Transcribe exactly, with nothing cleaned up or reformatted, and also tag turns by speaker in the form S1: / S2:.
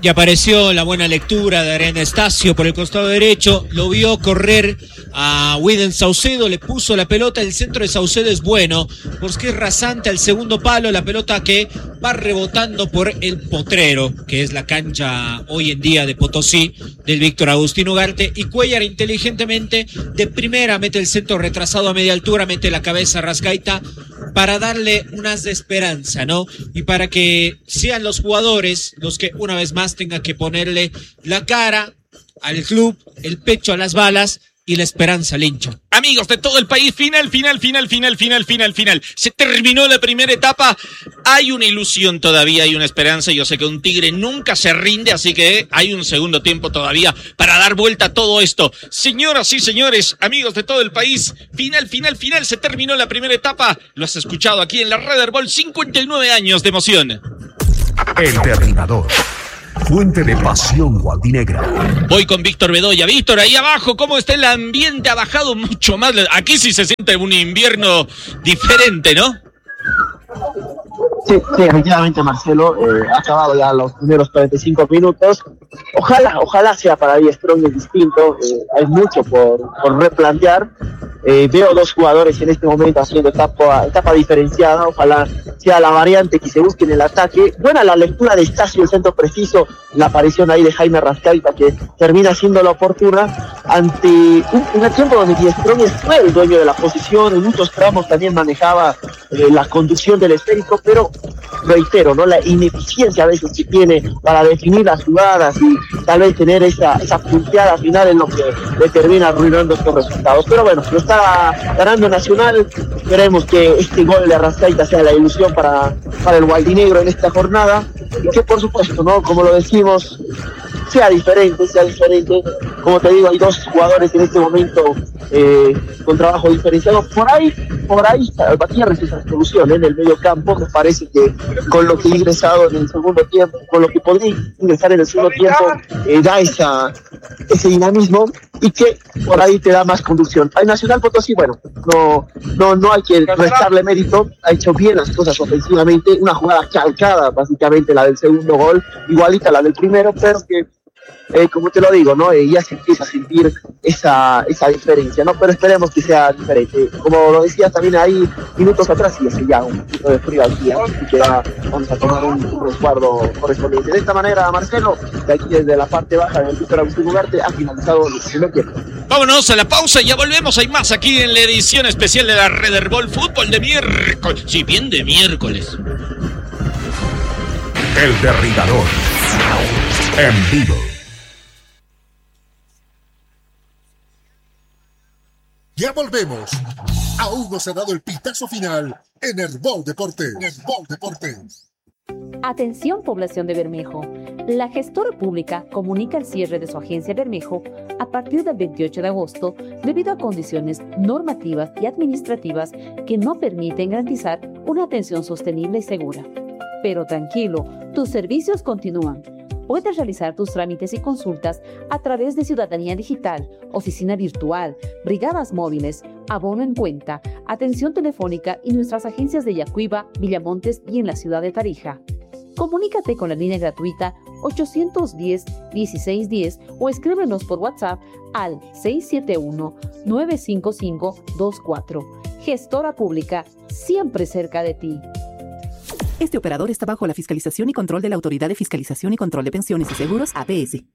S1: Y apareció la buena lectura de Arián Estacio por el costado derecho, lo vio correr a William Saucedo, le puso la pelota, el centro de Saucedo es bueno, porque es rasante al segundo palo, la pelota que va rebotando por el Potrero, que es la cancha hoy en día de Potosí, del Víctor Agustín Ugarte, y Cuellar inteligentemente de primera mete el centro retrasado a media altura, mete la cabeza a Rascaita para darle unas de esperanza, ¿no? Y para que sean los jugadores los que una vez más tengan que ponerle la cara al club, el pecho a las balas y la esperanza al hincha.
S2: Amigos de todo el país, final, final, final, final, final, final, final. Se terminó la primera etapa. Hay una ilusión todavía, hay una esperanza. Yo sé que un Tigre nunca se rinde, así que hay un segundo tiempo todavía para dar vuelta a todo esto. Señoras y señores, amigos de todo el país, final, final, final. Se terminó la primera etapa. Lo has escuchado aquí en la Red Herbol, cincuenta y nueve años de emoción.
S3: El Derribador. Fuente de pasión gualdinegra.
S2: Voy con Víctor Bedoya. Víctor, ahí abajo, ¿cómo está el ambiente? Ha bajado mucho más. Aquí sí se siente un invierno diferente, ¿no?
S4: Sí, sí, efectivamente, Marcelo. Eh, ha acabado ya los primeros cuarenta y cinco minutos. Ojalá, ojalá sea para Die Strongest distinto. Eh, hay mucho por, por replantear. Eh, veo dos jugadores en este momento haciendo etapa, etapa diferenciada. Ojalá sea la variante que se busque en el ataque. Buena la lectura de Estacio, el centro preciso, la aparición ahí de Jaime Rascaita, que termina siendo la oportuna ante un primer tiempo donde Die Strongest fue el dueño de la posición. En muchos tramos también manejaba eh, la conducción del esférico, pero reitero, ¿no? La ineficiencia a veces que tiene para definir las jugadas y tal vez tener esa, esa punteada final en lo que le termina arruinando estos resultados. Pero bueno, lo está ganando Nacional. Esperemos que este gol de Rascaita sea la ilusión para, para el gualdinegro en esta jornada y que por supuesto, ¿no? Como lo decimos, sea diferente, sea diferente. Como te digo, hay dos jugadores en este momento eh, con trabajo diferenciado. Por ahí, por ahí Gutiérrez esa solución ¿eh? en el medio campo. Me parece que con lo que ha ingresado en el segundo tiempo, con lo que podría ingresar en el segundo tiempo, eh, da esa, ese dinamismo y que por ahí te da más conducción. Al Nacional Potosí, bueno, no, no, no hay que restarle mérito, ha hecho bien las cosas ofensivamente, una jugada calcada, básicamente la del segundo gol, igualita a la del primero, pero que Eh, como te lo digo, ¿no? Eh, ya se empieza a sentir esa, esa diferencia, ¿no? Pero esperemos que sea diferente. Como lo decías también ahí minutos atrás, y hace ya un poquito de frío aquí, así que ya vamos a tomar un, un resguardo correspondiente. De esta manera, Marcelo, de aquí desde la parte baja del Víctor Agustín Ugarte, ha finalizado el primer tiempo.
S2: Vámonos a la pausa y ya volvemos. Hay más aquí en la edición especial de la Red Herbol Fútbol de miércoles. Sí, bien de miércoles.
S3: El Derribador. En vivo.
S5: Ya volvemos. Aún no se ha dado el pitazo final en Herbol Deportes. Herbol Deportes.
S6: Atención, población de Bermejo. La gestora pública comunica el cierre de su agencia Bermejo a partir del veintiocho de agosto debido a condiciones normativas y administrativas que no permiten garantizar una atención sostenible y segura. Pero tranquilo, tus servicios continúan. Puedes realizar tus trámites y consultas a través de Ciudadanía Digital, Oficina Virtual, Brigadas Móviles, Abono en Cuenta, Atención Telefónica y nuestras agencias de Yacuiba, Villamontes y en la ciudad de Tarija. Comunícate con la línea gratuita ochocientos diez, dieciséis diez o escríbenos por WhatsApp al seis siete uno, nueve cinco cinco, dos cuatro. Gestora Pública, siempre cerca de ti.
S7: Este operador está bajo la fiscalización y control de la Autoridad de Fiscalización y Control de Pensiones y Seguros, A P S.